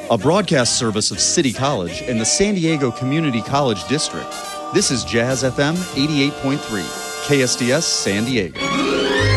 a broadcast service of City College and the San Diego Community College District. This is Jazz FM 88.3, KSDS San Diego.